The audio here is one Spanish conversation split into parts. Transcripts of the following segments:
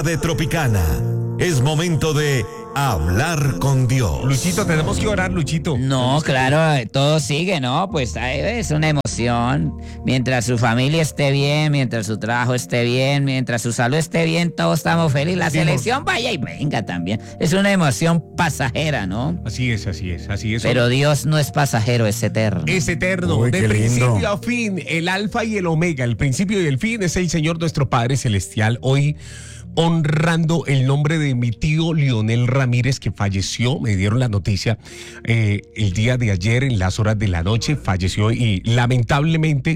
de Tropicana. Es momento de hablar con Dios. Luchito, tenemos que orar, Luchito. No, claro, todo sigue, ¿no? Pues es una emoción. Mientras su familia esté bien, mientras su trabajo esté bien, mientras su salud esté bien, todos estamos felices. La selección vaya y venga también. Es una emoción pasajera, ¿no? Así es, así es, así es. Pero Dios no es pasajero, es eterno. Es eterno, Uy, de qué lindo. principio a fin, el alfa y el omega, el principio y el fin es el Señor nuestro Padre Celestial. Hoy honrando el nombre de mi tío Lionel Ramírez, que falleció, me dieron la noticia el día de ayer en las horas de la noche, falleció y lamentablemente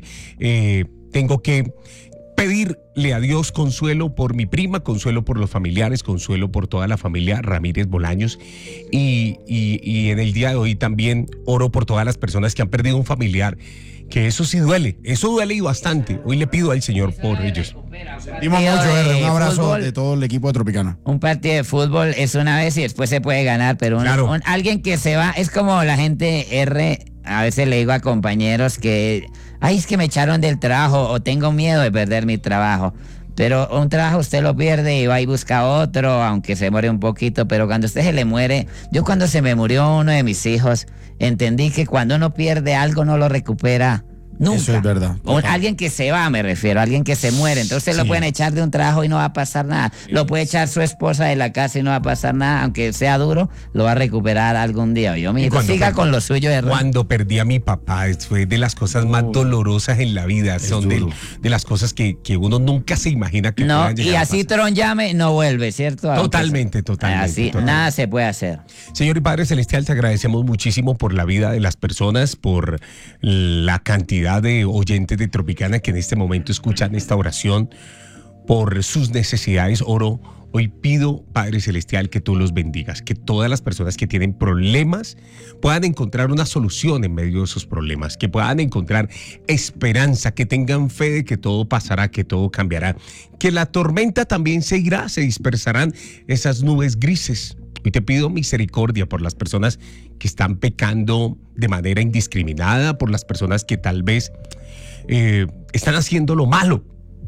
tengo que pedirle a Dios consuelo por mi prima, consuelo por los familiares, consuelo por toda la familia Ramírez Bolaños y en el día de hoy también oro por todas las personas que han perdido un familiar, que eso sí duele, eso duele y bastante. Hoy le pido al Señor por ellos. Dimos mucho, R. Un abrazo Fútbol. de todo el equipo de Tropicana. Un partido de fútbol es una vez y después se puede ganar, pero Claro. alguien que se va, es como la gente R, a veces le digo a compañeros que, ay, es que me echaron del trabajo o tengo miedo de perder mi trabajo. Pero un trabajo usted lo pierde y va y busca otro, aunque se muere un poquito, pero cuando usted se le muere, yo cuando se me murió uno de mis hijos, entendí que cuando uno pierde algo no lo recupera. Nunca. Eso es verdad. Alguien que se va, me refiero, alguien que se muere. Entonces Sí. lo pueden echar de un trabajo y no va a pasar nada. Lo puede echar su esposa de la casa y no va a pasar nada. Aunque sea duro, lo va a recuperar algún día. Yo, mi hijo, cuando siga perdí- con lo suyo. Cuando perdí a mi papá, fue de las cosas más dolorosas en la vida. Son duro. de las cosas que uno nunca se imagina que No, puedan llegar y a así pasar. Tron llame, no vuelve, ¿cierto? Totalmente, totalmente, Así, totalmente. nada se puede hacer. Señor y Padre Celestial, te agradecemos muchísimo por la vida de las personas, por la cantidad de oyentes de Tropicana que en este momento escuchan esta oración, por sus necesidades. Oro, hoy pido, Padre Celestial, que tú los bendigas, que todas las personas que tienen problemas puedan encontrar una solución en medio de esos problemas, que puedan encontrar esperanza, que tengan fe de que todo pasará, que todo cambiará, que la tormenta también se irá, se dispersarán esas nubes grises. Y te pido misericordia por las personas que están pecando de manera indiscriminada, por las personas que tal vez están haciendo lo malo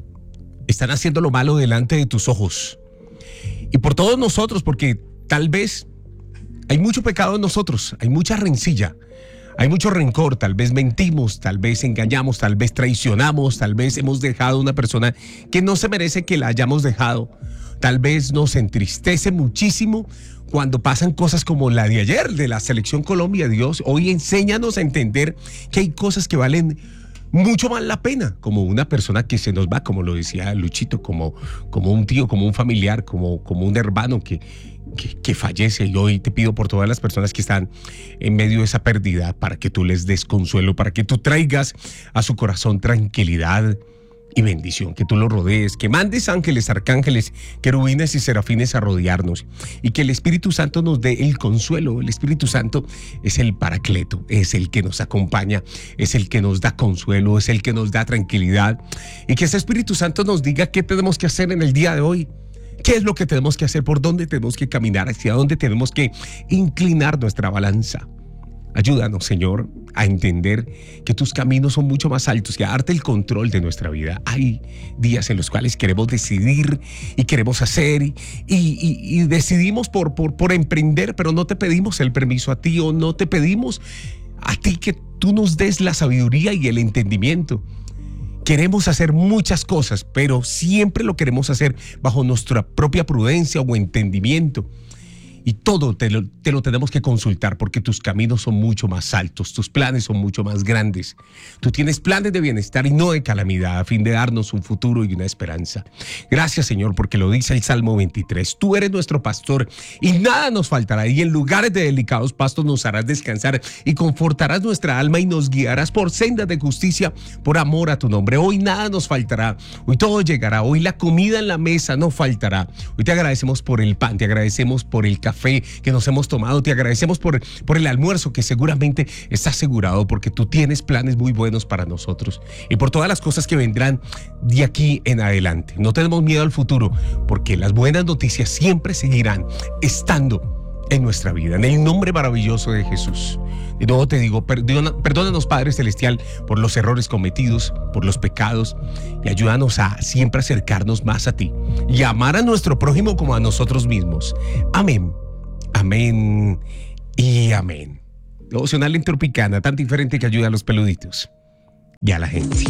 delante de tus ojos. Y por todos nosotros, porque tal vez hay mucho pecado en nosotros, hay mucha rencilla, hay mucho rencor, tal vez mentimos, tal vez engañamos, tal vez traicionamos, tal vez hemos dejado a una persona que no se merece que la hayamos dejado. Tal vez nos entristece muchísimo cuando pasan cosas como la de ayer de la Selección Colombia. Dios, hoy enséñanos a entender que hay cosas que valen mucho más la pena, como una persona que se nos va, como lo decía Luchito, como un tío, como un familiar, como un hermano que fallece. Y hoy te pido por todas las personas que están en medio de esa pérdida, para que tú les des consuelo, para que tú traigas a su corazón tranquilidad y bendición, que tú lo rodees, que mandes ángeles, arcángeles, querubines y serafines a rodearnos, y que el Espíritu Santo nos dé el consuelo. El Espíritu Santo es el paracleto, es el que nos acompaña, es el que nos da consuelo, es el que nos da tranquilidad, y que ese Espíritu Santo nos diga qué tenemos que hacer en el día de hoy. ¿Qué es lo que tenemos que hacer? ¿Por dónde tenemos que caminar? ¿Hacia dónde tenemos que inclinar nuestra balanza? Ayúdanos, Señor, a entender que tus caminos son mucho más altos y a darte el control de nuestra vida. Hay días en los cuales queremos decidir y queremos hacer y decidimos por emprender, pero no te pedimos el permiso a ti, o no te pedimos a ti que tú nos des la sabiduría y el entendimiento. Queremos hacer muchas cosas, pero siempre lo queremos hacer bajo nuestra propia prudencia o entendimiento. Y todo te lo tenemos que consultar, porque tus caminos son mucho más altos, tus planes son mucho más grandes. Tú tienes planes de bienestar y no de calamidad, a fin de darnos un futuro y una esperanza. Gracias, Señor, porque lo dice el Salmo 23. Tú eres nuestro pastor y nada nos faltará, y en lugares de delicados pastos nos harás descansar y confortarás nuestra alma y nos guiarás por sendas de justicia por amor a tu nombre. Hoy nada nos faltará, hoy todo llegará, hoy la comida en la mesa no faltará. Hoy te agradecemos por el pan, te agradecemos por el café que nos hemos tomado, te agradecemos por el almuerzo que seguramente está asegurado, porque tú tienes planes muy buenos para nosotros, y por todas las cosas que vendrán de aquí en adelante. No tenemos miedo al futuro, porque las buenas noticias siempre seguirán estando en nuestra vida, en el nombre maravilloso de Jesús. De nuevo te digo, perdónanos, Padre Celestial, por los errores cometidos, por los pecados, y ayúdanos a siempre acercarnos más a ti y amar a nuestro prójimo como a nosotros mismos. Amén, amén y amén. Devocional en Tropicana, tan diferente que ayuda a los peluditos y a la gente.